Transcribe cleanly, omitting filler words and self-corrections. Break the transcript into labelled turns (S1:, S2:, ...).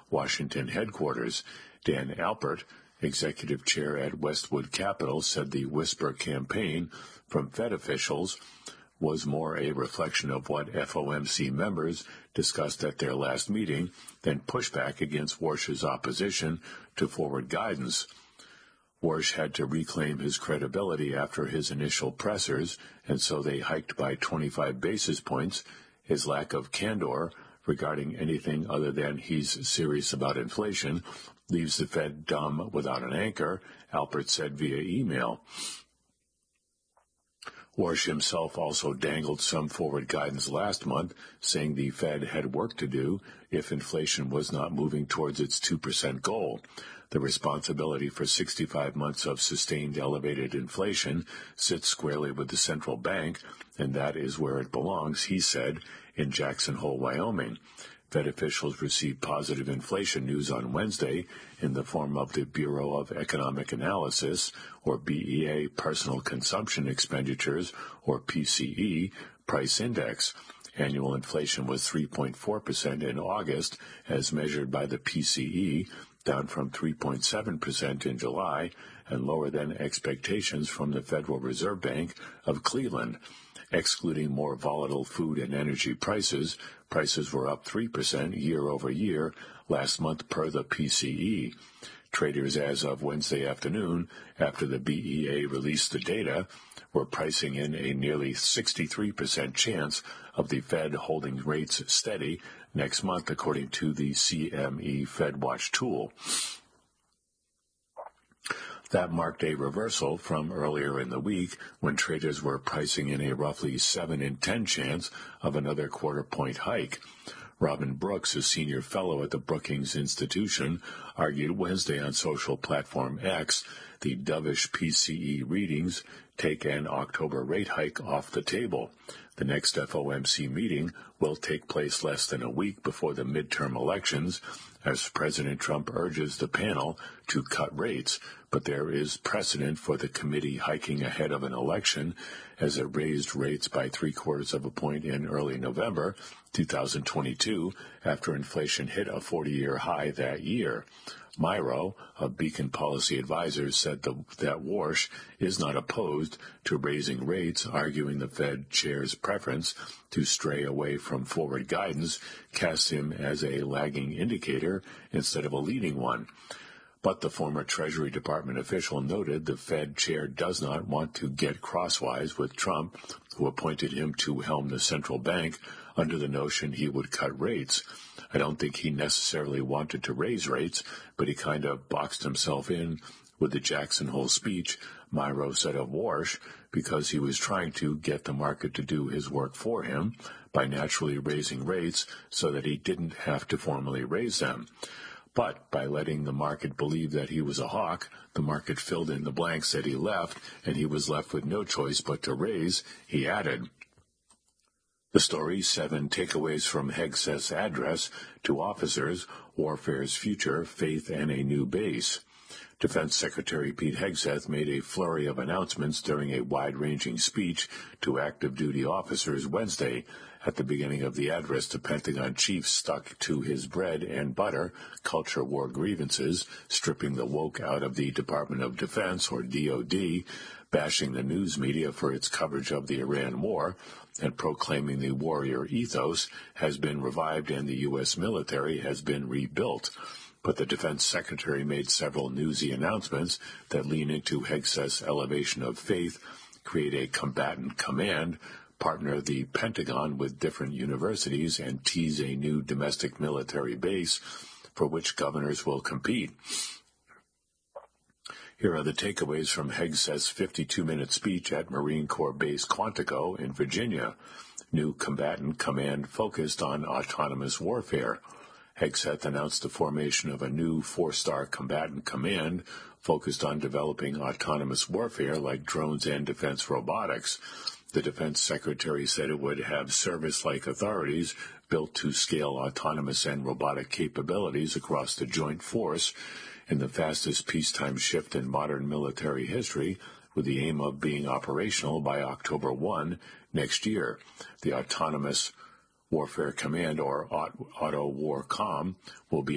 S1: Washington headquarters. Dan Alpert, executive chair at Westwood Capital, said the whisper campaign from Fed officials was more a reflection of what FOMC members discussed at their last meeting than pushback against Warsh's opposition to forward guidance. Warsh had to reclaim his credibility after his initial pressers, and so they hiked by 25 basis points. His lack of candor regarding anything other than he's serious about inflation leaves the Fed dumb without an anchor, Alpert said via email. Warsh himself also dangled some forward guidance last month, saying the Fed had work to do if inflation was not moving towards its 2% goal. The responsibility for 65 months of sustained elevated inflation sits squarely with the central bank, and that is where it belongs, he said, in Jackson Hole, Wyoming. Fed officials received positive inflation news on Wednesday in the form of the Bureau of Economic Analysis, or BEA, Personal Consumption Expenditures, or PCE, price index. Annual inflation was 3.4% in August, as measured by the PCE, down from 3.7% in July, and lower than expectations from the Federal Reserve Bank of Cleveland. Excluding more volatile food and energy prices, prices were up 3% year over year last month per the PCE. Traders as of Wednesday afternoon, after the BEA released the data, were pricing in a nearly 63% chance of the Fed holding rates steady next month, according to the CME FedWatch tool. That marked a reversal from earlier in the week when traders were pricing in a roughly 7 in 10 chance of another quarter-point hike. Robin Brooks, a senior fellow at the Brookings Institution, argued Wednesday on social platform X the dovish PCE readings take an October rate hike off the table. The next FOMC meeting will take place less than a week before the midterm elections, as President Trump urges the panel to cut rates, but there is precedent for the committee hiking ahead of an election, as it raised rates by 0.75 of a point in early November 2022 after inflation hit a 40-year high that year. Myro, of Beacon Policy Advisors, said that Warsh is not opposed to raising rates, arguing the Fed chair's preference to stray away from forward guidance casts him as a lagging indicator instead of a leading one. But the former Treasury Department official noted the Fed chair does not want to get crosswise with Trump, who appointed him to helm the central bank under the notion he would cut rates. I don't think he necessarily wanted to raise rates, but he kind of boxed himself in with the Jackson Hole speech, Myro said of Warsh, because he was trying to get the market to do his work for him by naturally raising rates so that he didn't have to formally raise them. But by letting the market believe that he was a hawk, the market filled in the blanks that he left, and he was left with no choice but to raise, he added. The story, 7 takeaways from Hegseth's address to officers, warfare's future, faith, and a new base. Defense Secretary Pete Hegseth made a flurry of announcements during a wide-ranging speech to active duty officers Wednesday. At the beginning of the address, the Pentagon chief stuck to his bread and butter culture war grievances, stripping the woke out of the Department of Defense, or DoD, bashing the news media for its coverage of the Iran war, and proclaiming the warrior ethos has been revived and the U.S. military has been rebuilt. But the defense secretary made several newsy announcements that lean into Hegseth's elevation of faith, create a combatant command, partner the Pentagon with different universities, and tease a new domestic military base for which governors will compete. Here are the takeaways from Hegseth's 52-minute speech at Marine Corps Base Quantico in Virginia. New combatant command focused on autonomous warfare. Hegseth announced the formation of a new 4-star combatant command focused on developing autonomous warfare like drones and defense robotics. The defense secretary said it would have service-like authorities built to scale autonomous and robotic capabilities across the joint force in the fastest peacetime shift in modern military history, with the aim of being operational by October 1 next year. The Autonomous Warfare Command, or AUTOWARCOM, will be